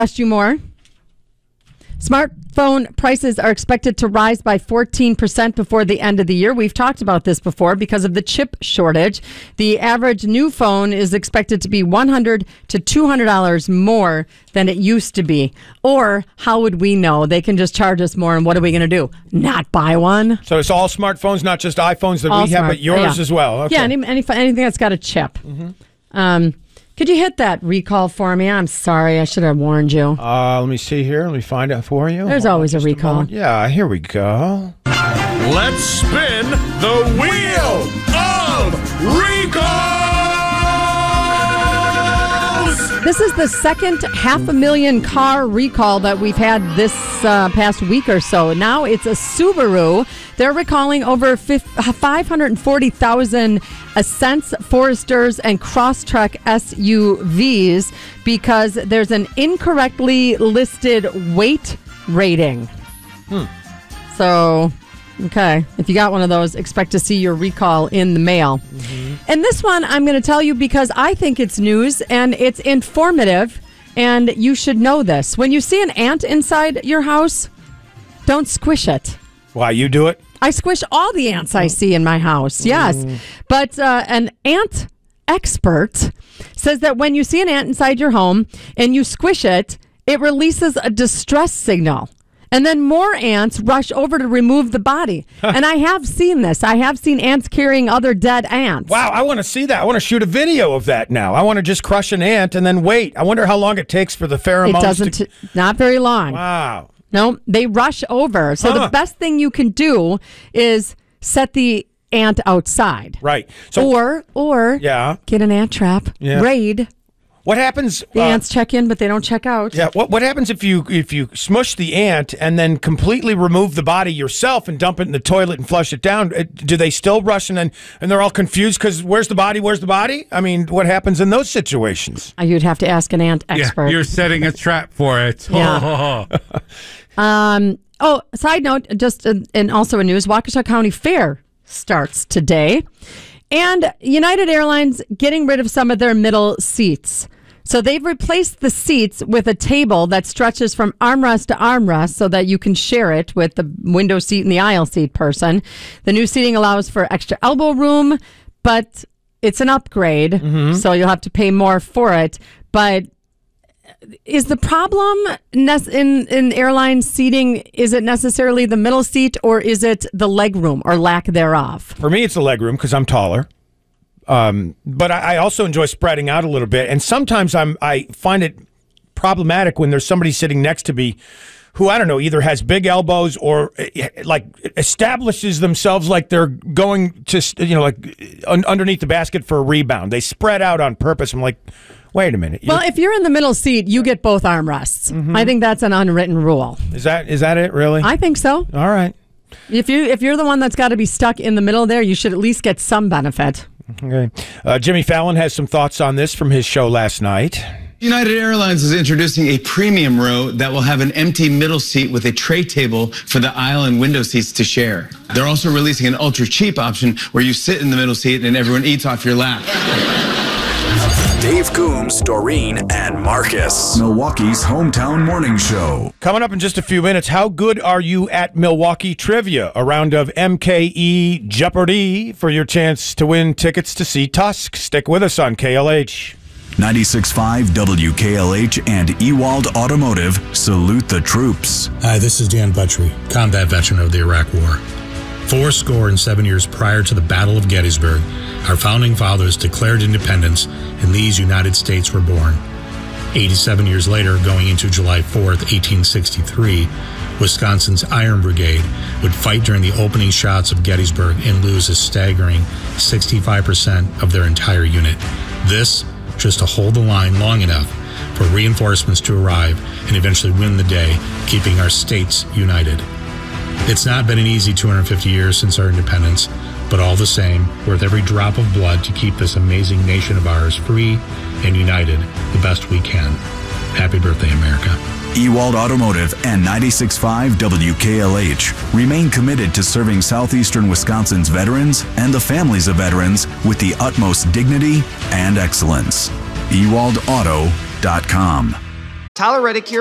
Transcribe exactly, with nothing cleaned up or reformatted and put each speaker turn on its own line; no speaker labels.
Cost you more. Smartphone prices are expected to rise by fourteen percent before the end of the year. We've talked about this before because of the chip shortage. The average new phone is expected to be one hundred to two hundred dollars more than it used to be. Or how would we know? They can just charge us more, and what are we going to do? Not buy one?
So it's all smartphones, not just iPhones that
all
we have,
smart.
but yours
yeah.
as well. Okay.
Yeah, any, any, anything that's got a chip. Mm-hmm. Um Could you hit that recall for me? I'm sorry. I should have warned you.
Uh, let me see here. Let me find it for you.
There's
Hold
always a recall.
A yeah, here we go.
Let's spin the wheel of recalls!
This is the second half a million car recall that we've had this uh, past week or so. Now it's a Subaru. They're recalling over five hundred forty thousand Ascents, Foresters, and Crosstrek S U Vs because there's an incorrectly listed weight rating.
Hmm.
So, okay, if you got one of those, expect to see your recall in the mail. Mm-hmm. And this one, I'm going to tell you because I think it's news and it's informative, and you should know this. When you see an ant inside your house, don't squish it.
Why, you do it?
I squish all the ants I see in my house, yes. Mm. But uh, an ant expert says that when you see an ant inside your home and you squish it, it releases a distress signal. And then more ants rush over to remove the body. And I have seen this. I have seen ants carrying other dead ants.
Wow, I want to see that. I want to shoot a video of that now. I want to just crush an ant and then wait. I wonder how long it takes for the pheromones
It doesn't,
to...
t- not very long.
Wow.
No, they rush over. So
huh.
the best thing you can do is set the ant outside.
Right. So,
or or
yeah.
get an ant trap.
Yeah.
Raid.
What happens?
The
uh,
ants check in, but they don't check out.
Yeah. What What happens if you if you smush the ant and then completely remove the body yourself and dump it in the toilet and flush it down? Do they still rush and then and they're all confused because where's the body? Where's the body? I mean, what happens in those situations?
You'd have to ask an ant expert.
Yeah, you're setting a trap for it.
Yeah. um. Oh, side note, just uh, and also in news, Waukesha County Fair starts today. And United Airlines getting rid of some of their middle seats. So they've replaced the seats with a table that stretches from armrest to armrest so that you can share it with the window seat and the aisle seat person. The new seating allows for extra elbow room, but it's an upgrade, mm-hmm. so you'll have to pay more for it. But is the problem in, in airline seating, is it necessarily the middle seat or is it the leg room or lack thereof?
For me, it's the leg room because I'm taller. Um, but I, I also enjoy spreading out a little bit. And sometimes I'm, I find it problematic when there's somebody sitting next to me who, I don't know, either has big elbows or like establishes themselves like they're going to, you know, like un- underneath the basket for a rebound. They spread out on purpose. I'm like, wait a minute.
Well, if you're in the middle seat, you get both armrests. Mm-hmm. I think that's an unwritten rule.
Is that is that it, really?
I think so.
All right.
If you if you're the one that's got to be stuck in the middle there, you should at least get some benefit.
Okay. Uh, Jimmy Fallon has some thoughts on this from his show last night.
United Airlines is introducing a premium row that will have an empty middle seat with a tray table for the aisle and window seats to share. They're also releasing an ultra cheap option where you sit in the middle seat and everyone eats off your lap.
Dave Coombs, Doreen, and Marcus. Milwaukee's hometown morning show.
Coming up in just a few minutes, how good are you at Milwaukee trivia? A round of M K E Jeopardy for your chance to win tickets to see Tusk. Stick with us on K L H.
ninety-six point five W K L H and Ewald Automotive salute the troops.
Hi, this is Dan Buttrey, combat veteran of the Iraq War. Four score and seven years prior to the Battle of Gettysburg, our founding fathers declared independence, and these United States were born. eighty-seven years later, going into July fourth, eighteen sixty-three, Wisconsin's Iron Brigade would fight during the opening shots of Gettysburg and lose a staggering sixty-five percent of their entire unit. This just to hold the line long enough for reinforcements to arrive and eventually win the day, keeping our states united. It's not been an easy two hundred fifty years since our independence, but all the same, worth every drop of blood to keep this amazing nation of ours free and united the best we can. Happy birthday, America.
Ewald Automotive and ninety-six point five W K L H remain committed to serving southeastern Wisconsin's veterans and the families of veterans with the utmost dignity and excellence. Ewald Auto dot com.
Tyler Reddick here